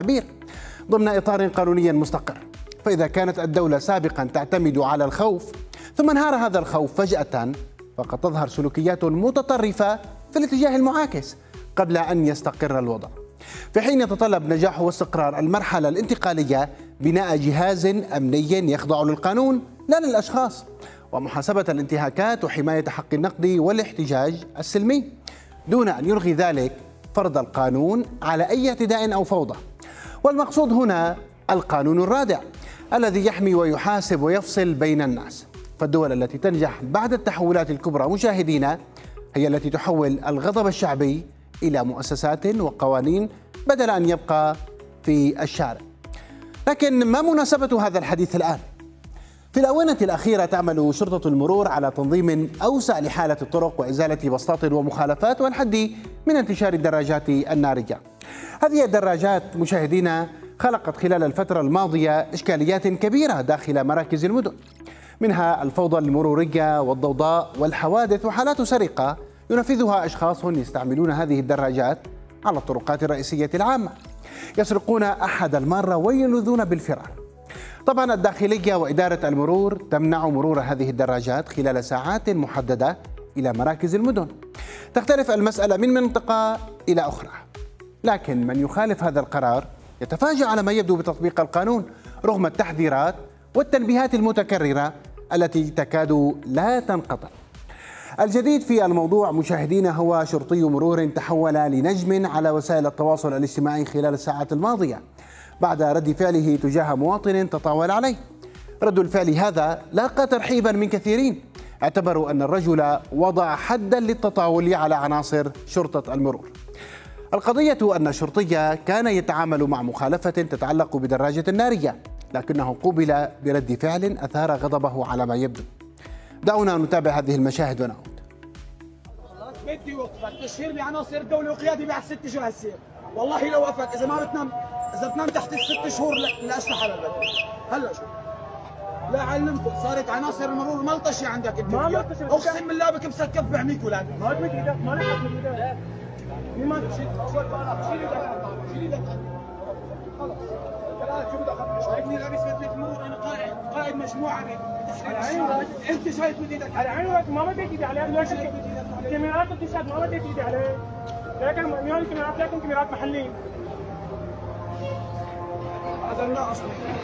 كبير ضمن إطار قانوني مستقر. فإذا كانت الدولة سابقا تعتمد على الخوف ثم انهار هذا الخوف فجأة، فقد تظهر سلوكيات متطرفة في الاتجاه المعاكس قبل أن يستقر الوضع، في حين يتطلب نجاح واستقرار المرحلة الانتقالية بناء جهاز أمني يخضع للقانون لا للأشخاص، ومحاسبة الانتهاكات وحماية حق النقد والاحتجاج السلمي، دون أن يلغي ذلك فرض القانون على أي اعتداء أو فوضى. والمقصود هنا القانون الرادع الذي يحمي ويحاسب ويفصل بين الناس. فالدول التي تنجح بعد التحولات الكبرى مشاهدينا هي التي تحول الغضب الشعبي إلى مؤسسات وقوانين بدل أن يبقى في الشارع. لكن ما مناسبة هذا الحديث الآن؟ في الآونة الأخيرة تعمل شرطة المرور على تنظيم أوسع لحالة الطرق وإزالة بساط ومخالفات والحد من انتشار الدراجات النارية. هذه الدراجات مشاهدينا خلقت خلال الفترة الماضية إشكاليات كبيرة داخل مراكز المدن، منها الفوضى المرورية والضوضاء والحوادث وحالات سرقة ينفذها أشخاص يستعملون هذه الدراجات على الطرقات الرئيسية العامة، يسرقون أحد المارة ويلوذون بالفرار. طبعا الداخلية وإدارة المرور تمنع مرور هذه الدراجات خلال ساعات محددة إلى مراكز المدن. تختلف المسألة من منطقة إلى أخرى، لكن من يخالف هذا القرار يتفاجأ على ما يبدو بتطبيق القانون رغم التحذيرات والتنبيهات المتكررة التي تكاد لا تنقطع. الجديد في الموضوع مشاهدينا هو شرطي مرور تحول لنجم على وسائل التواصل الاجتماعي خلال الساعات الماضية بعد رد فعله تجاه مواطن تطاول عليه. رد الفعل هذا لاقى ترحيبا من كثيرين، اعتبروا أن الرجل وضع حدا للتطاول على عناصر شرطة المرور. القضية أن الشرطي كان يتعامل مع مخالفة تتعلق بدراجة نارية، لكنه قوبل برد فعل أثار غضبه على ما يبدو. دعونا نتابع هذه المشاهد ونعود. بدي وقفك تشهير بعناصر الدولة وقيادي بعد 6 شهور هالسير، والله لو وقفك إذا ما بتنام، إذا بتنام تحت ال6 شهور الأسلحة للبلد. هلا شو؟ لا علمتك صارت عناصر المرور ملطشة عندك انت. ما ملطشة، اقسم بالله بك مسكف بعميك ولاد. ما تمد ايدك، ما لك من ايدك. ما تشيل شيل ايدك. خلص. شو بدك اخبرك؟ شايفني لابس بدلة مرور، انا قائد مجموعة على عينك. انت شايف مد ايدك على عينك، ما مديت ايدي عليه. ليش الكاميرات بتشهد ما مديت ايدي عليه. لكن هون الكاميرات لكن كاميرات محلية. هذا الناقص.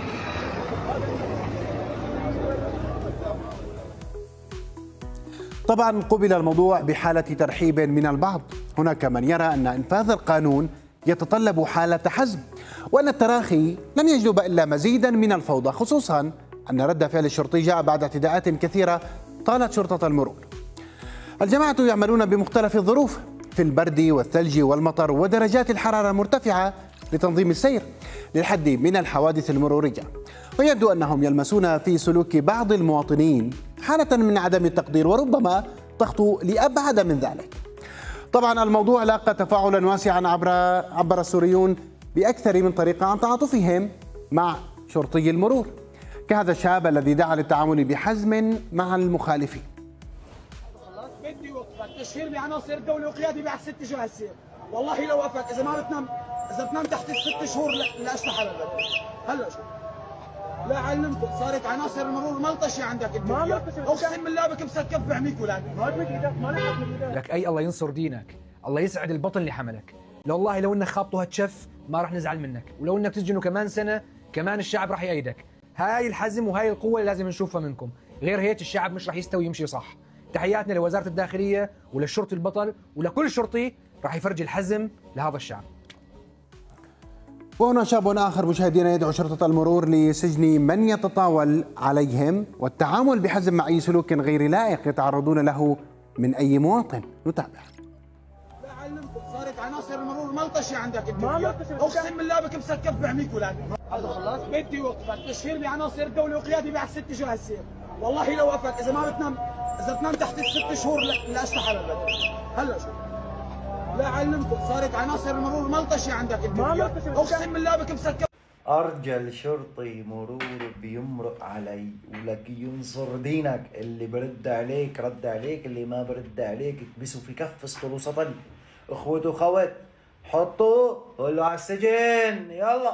طبعا قبل الموضوع بحالة ترحيب من البعض. هناك من يرى أن إنفاذ القانون يتطلب حالة حزم، وأن التراخي لن يجلب إلا مزيدا من الفوضى، خصوصا أن رد فعل الشرطي جاء بعد اعتداءات كثيرة طالت شرطة المرور. الجماعة يعملون بمختلف الظروف في البرد والثلج والمطر ودرجات الحرارة المرتفعة لتنظيم السير للحد من الحوادث المرورية، ويبدو أنهم يلمسون في سلوك بعض المواطنين حالة من عدم التقدير وربما تخطو لأبعد من ذلك. طبعا الموضوع لاقى تفاعلا واسعا عبر السوريون بأكثر من طريقة عن تعاطفهم مع شرطي المرور، كهذا الشاب الذي دعا للتعامل بحزم مع المخالفين. بدي وقفك تشهير بعناصر الدولة وقيادي بعد 6 شهور هالسير، والله لو وقفك إذا ما بتنام، إذا بتنام تحت ال6 شهور الأسلحة للبلد. هلا شو؟ لا علمتك صارت عناصر المرور ملطشة عندك انت. ما ملطشة، اقسم بالله بك مسكف بعميك ولاد. ما تمد ايدك، ما لك من ايدك. لك اي الله ينصر دينك، الله يسعد البطن اللي حملك. والله لو انك خابطه هالشف ما راح نزعل منك، ولو انك تسجنه كمان سنة كمان الشعب راح يأيدك. هاي الحزم وهاي القوة اللي لازم نشوفها منكم، غير هيك الشعب مش راح يستوي يمشي صح. تحياتنا لوزارة الداخلية وللشرطي البطل ولكل شرطي راح يفرجي الحزم لهذا الشعب. وهنا شاب آخر مشاهدينا يدعو شرطة المرور لسجن من يتطاول عليهم والتعامل بحزم مع أي سلوك غير لائق يتعرضون له من أي مواطن. نتابع. لا علمتك صارت عناصر المرور ملطشة عندك انت. ما ملطشة، اقسم بالله بك مسكف بعميك ولاد. هذا خلاص بدي وقفك تشهير بعناصر الدولة وقيادي بعد 6 شهور هالسير، والله لو وقفك إذا ما بتنام، إذا بتنام تحت ال6 شهور الأسلحة للبلد. هلا شو؟ لا علمتك صارت عناصر المرور ملطشة عندك انت. ما ملطشة، اقسم بالله بك مسكف. أرجل شرطي مرور بيمرق علي ولك ينصر دينك. اللي برد عليك رد عليك، اللي ما برد عليك تبسوا في كف اسطل وسطل. اخوة وخوات حطوه قولوا على السجن يلا.